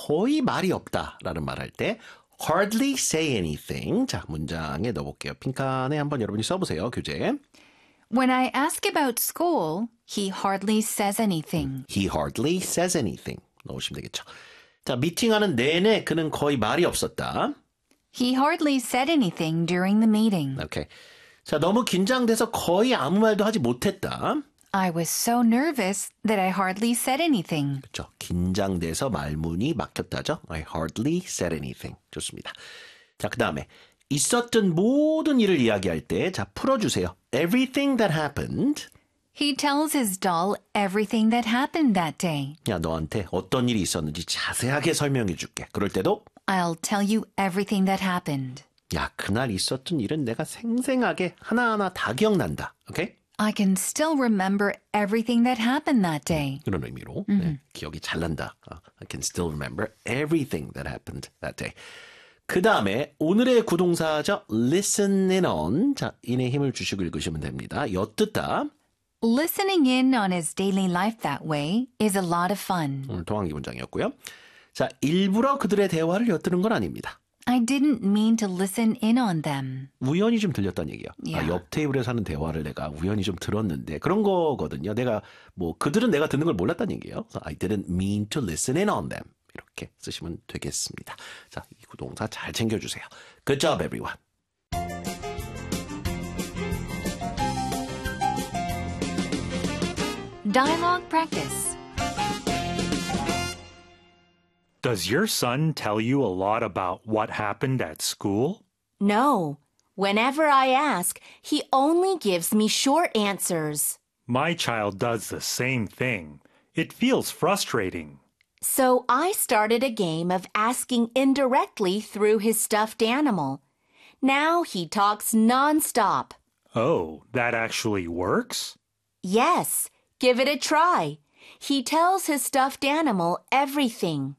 거의 말이 없다라는 말 할 때 hardly say anything. 자, 문장에 넣어볼게요. 빈칸에 한번 여러분이 써보세요. 교재. When I ask about school, he hardly says anything. He hardly says anything. 넣으시면 되겠죠. 자, 미팅하는 내내 그는 거의 말이 없었다. He hardly said anything during the meeting. 오케이. 자, 너무 긴장돼서 거의 아무 말도 하지 못했다. I was so nervous that I hardly said anything. 그렇죠. 긴장돼서 말문이 막혔다죠. I hardly said anything. 좋습니다. 자, 그 다음에 있었던 모든 일을 이야기할 때 자, 풀어주세요. Everything that happened. He tells his doll everything that happened that day. 야, 너한테 어떤 일이 있었는지 자세하게 설명해 줄게. 그럴 때도 I'll tell you everything that happened. 야, 그날 있었던 일은 내가 생생하게 하나하나 다 기억난다. 오케이? I can still remember everything that happened that day. 그런 의미로 네, 기억이 잘 난다. I can still remember everything that happened that day. 그 다음에 오늘의 구동사죠. listen in on. 자, 인의 힘을 주시고 읽으시면 됩니다. 엿듣다. Listening in on his daily life that way is a lot of fun. 오늘 동항기 문장이었고요. 자, 일부러 그들의 대화를 엿드는 건 아닙니다. I didn't mean to listen in on them. 우연히 좀 들렸다는 얘기예요. Yeah. 옆 테이블에서 하는 대화를 내가 우연히 좀 들었는데 그런 거거든요. 내가 뭐 그들은 내가 듣는 걸 몰랐다는 얘기예요. So I didn't mean to listen in on them. 이렇게 쓰시면 되겠습니다. 자, 이 구동사 잘 챙겨주세요. Good job, everyone. Dialogue practice. Does your son tell you a lot about what happened at school? No. Whenever I ask, he only gives me short answers. My child does the same thing. It feels frustrating. So I started a game of asking indirectly through his stuffed animal. Now he talks nonstop. Oh, that actually works? Yes, give it a try. He tells his stuffed animal everything.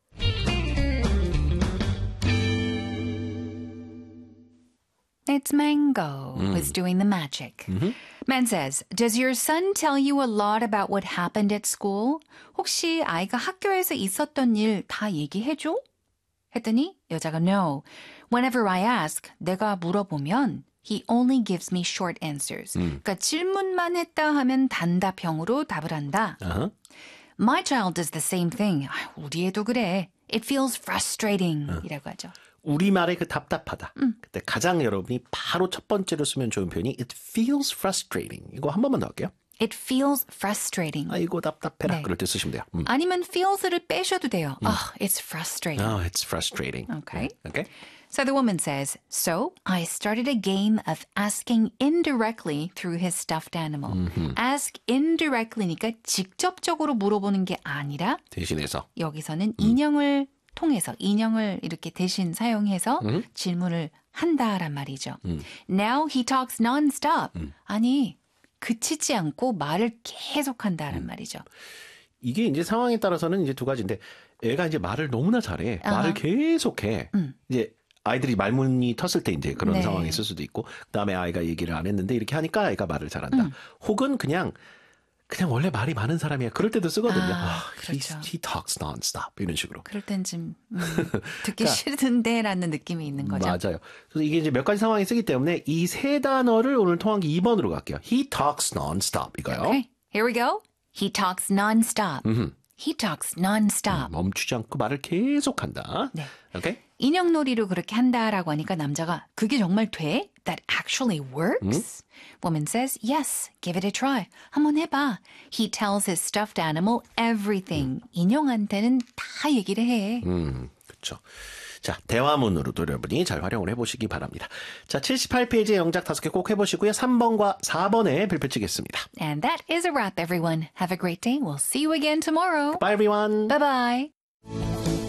It's Mango who's doing the magic. Man says, does your son tell you a lot about what happened at school? 혹시 아이가 학교에서 있었던 일 다 얘기해줘? 했더니 여자가 no. Whenever I ask, 내가 물어보면 he only gives me short answers. 그러니까 질문만 했다 하면 단답형으로 답을 한다. Uh-huh. My child does the same thing. 우리 애도 그래. It feels frustrating. 이라고 하죠. 우리말의 그 답답하다. 그때 가장 여러분이 바로 첫 번째로 쓰면 좋은 표현이 It feels frustrating. 이거 한 번만 더 할게요. It feels frustrating. 아이고 답답해라. 네. 그럴 때 쓰시면 돼요. 아니면 feels를 빼셔도 돼요. Oh, it's frustrating. Oh, it's frustrating. Okay. Okay. So the woman says, so I started a game of asking indirectly through his stuffed animal. Ask indirectly니까 직접적으로 물어보는 게 아니라 대신해서 여기서는 인형을 통해서 인형을 이렇게 대신 사용해서 질문을 한다란 말이죠. Now he talks non-stop. 아니 그치지 않고 말을 계속한다란 말이죠. 이게 이제 상황에 따라서는 이제 두 가지인데 애가 이제 말을 너무나 잘해. 말을 계속해. 이제 아이들이 말문이 텄을 때 이제 그런 네. 상황이 있을 수도 있고 그다음에 아이가 얘기를 안 했는데 이렇게 하니까 아이가 말을 잘한다. 혹은 그냥 원래 말이 많은 사람이야. 그럴 때도 쓰거든요. 그렇죠. He talks non-stop 이런 식으로. 그럴 땐 좀 듣기 싫은데라는 느낌이 있는 거죠. 맞아요. 그래서 이게 이제 몇 가지 상황이 쓰기 때문에 이 세 단어를 오늘 통한기 2번으로 갈게요. He talks non-stop 이거요. Okay, here we go. He talks non-stop. He talks non-stop. 멈추지 않고 말을 계속한다. 네. 오케이? 인형놀이로 그렇게 한다라고 하니까 남자가 그게 정말 돼? That actually works? Woman says, yes, give it a try. 한번 해봐. He tells his stuffed animal everything. 인형한테는 다 얘기를 해. 그렇죠. 자, 대화문으로도 여러분이 잘 활용을 해보시기 바랍니다. 자, 78페이지의 영작 5개 꼭 해보시고요. 3번과 4번에 별표 치겠습니다. And that is a wrap, everyone. Have a great day. We'll see you again tomorrow. Bye, everyone. Bye-bye.